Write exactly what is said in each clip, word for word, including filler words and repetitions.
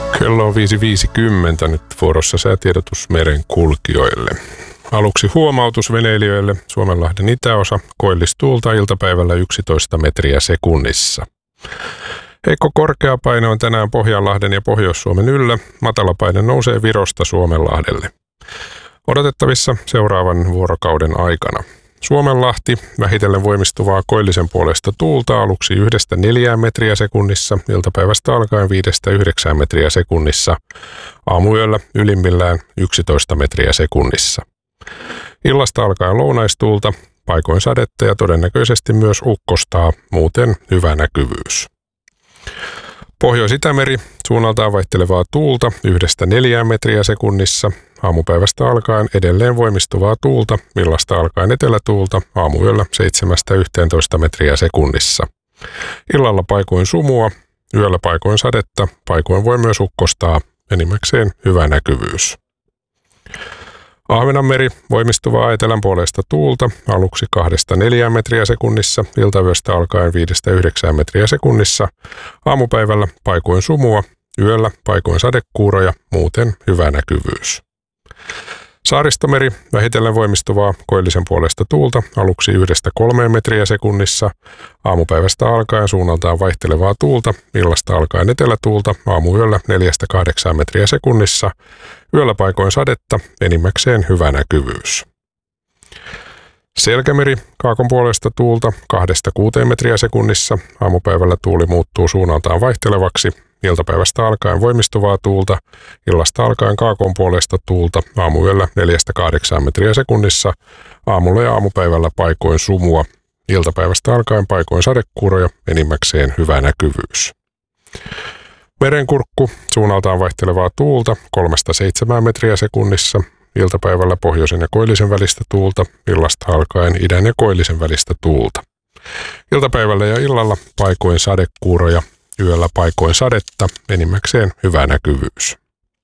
Kello on viisi viisikymmentä, nyt vuorossa säätiedotus meren kulkijoille. Aluksi huomautus veneilijöille: Suomenlahden itäosa, koillistuulta iltapäivällä yksitoista metriä sekunnissa. Heikko korkeapaine on tänään Pohjanlahden ja Pohjois-Suomen yllä. Matalapaine nousee Virosta Suomenlahdelle. Odotettavissa seuraavan vuorokauden aikana. Suomenlahti, vähitellen voimistuvaa koillisen puolesta tuulta, aluksi yhdestä neljään metriä sekunnissa, iltapäivästä alkaen viidestä yhdeksään metriä sekunnissa, aamuyöllä ylimmillään yksitoista metriä sekunnissa. Illasta alkaen lounaistuulta, paikoin sadetta ja todennäköisesti myös ukkostaa, muuten hyvä näkyvyys. Pohjois-Itämeri, suunnaltaan vaihtelevaa tuulta yhdestä neljään metriä sekunnissa, aamupäivästä alkaen edelleen voimistuvaa tuulta, illasta alkaen etelätuulta, aamuyöllä seitsemästä yhteentoista metriä sekunnissa. Illalla paikoin sumua, yöllä paikoin sadetta, paikoin voi myös ukkostaa, enimmäkseen hyvä näkyvyys. Ahvenanmeri, voimistuvaa etelänpuoleista tuulta, aluksi kahdesta neljään metriä sekunnissa, iltayöstä alkaen viidestä yhdeksään metriä sekunnissa, aamupäivällä paikoin sumua, yöllä paikoin sadekuuroja, muuten hyvä näkyvyys. Saaristomeri, vähitellen voimistuvaa koillisen puolesta tuulta, aluksi yhdestä kolmeen metriä sekunnissa, aamupäivästä alkaen suunnaltaan vaihtelevaa tuulta, illasta alkaen etelätuulta, aamuyöllä neljästä kahdeksaan metriä sekunnissa, yöllä paikoin sadetta, enimmäkseen hyvä näkyvyys. Selkämeri, kaakon puolesta tuulta, kahdesta kuuteen metriä sekunnissa, aamupäivällä tuuli muuttuu suunnaltaan vaihtelevaksi, iltapäivästä alkaen voimistuvaa tuulta, illasta alkaen kaakon puolesta tuulta, aamuyöllä neljästä kahdeksaan metriä sekunnissa, aamulla ja aamupäivällä paikoin sumua, iltapäivästä alkaen paikoin sadekuuroja, enimmäkseen hyvä näkyvyys. Merenkurkku, suunnaltaan vaihtelevaa tuulta, kolmesta seitsemään metriä sekunnissa, iltapäivällä pohjoisen ja koillisen välistä tuulta, illasta alkaen idän ja koillisen välistä tuulta. Iltapäivällä ja illalla paikoin sadekuuroja, yöllä paikoin sadetta, enimmäkseen hyvä näkyvyys.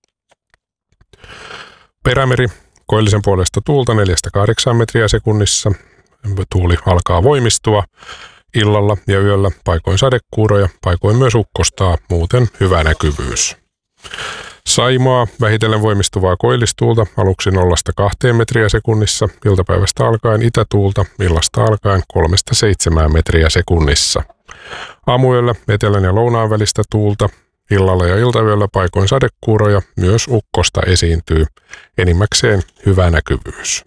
Perämeri, koillisen puolesta tuulta neljästä kahdeksaan metriä sekunnissa, tuuli alkaa voimistua, illalla ja yöllä paikoin sadekuuroja, paikoin myös ukkostaa, muuten hyvä näkyvyys. Saimaa, vähitellen voimistuvaa koillistuulta, aluksi nollasta kahteen metriä sekunnissa, iltapäivästä alkaen itätuulta, illasta alkaen kolmesta seitsemään metriä sekunnissa. Aamuyöllä etelän ja lounaan välistä tuulta, illalla ja iltayöllä paikoin sadekuuroja, myös ukkosta esiintyy, enimmäkseen hyvä näkyvyys.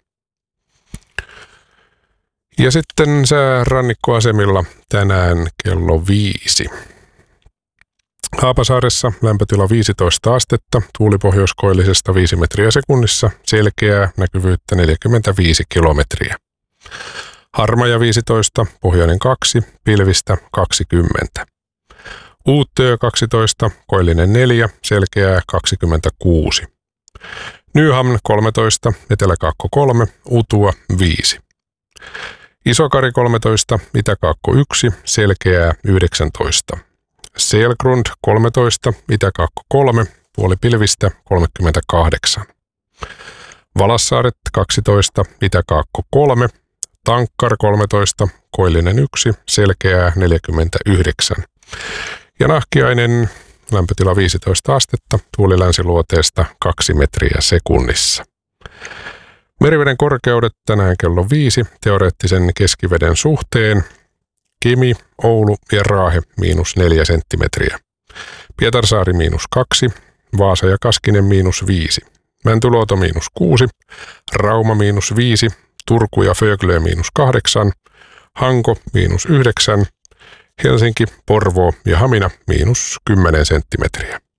Ja sitten sää rannikkoasemilla tänään kello viisi. Haapasaaressa lämpötila viisitoista astetta, tuuli pohjoiskoillisesta viisi metriä sekunnissa, selkeää näkyvyyttä neljäkymmentäviisi kilometriä. Harmaja viisitoista, pohjoinen kaksi, pilvistä kaksikymmentä. Uuttöö kaksitoista, koillinen neljä, selkeää kaksikymmentäkuusi. Nyhamn kolmetoista, eteläkaakko kolme, utua viisi. Isokari kolmetoista, itäkaakko yksi, selkeää yhdeksäntoista. Selgrund kolmetoista, itäkaakko kolme, puolipilvistä kolmekymmentäkahdeksan. Valassaaret kaksitoista, itäkaakko kolme, Tankkar kolmetoista, koillinen yksi, selkeää neljäkymmentäyhdeksän. Ja Nahkiainen, lämpötila viisitoista astetta, tuuli länsiluoteesta kaksi metriä sekunnissa. Meriveden korkeudet tänään kello viisi, teoreettisen keskiveden suhteen. Kemi, Oulu ja Raahe miinus neljä senttimetriä. Pietarsaari miinus kaksi, Vaasa ja Kaskinen miinus viisi. Mäntyluoto miinus kuusi, Rauma miinus viisi, Turku ja Föglö miinus kahdeksan, Hanko miinus yhdeksän, Helsinki, Porvoo ja Hamina miinus kymmenen senttimetriä.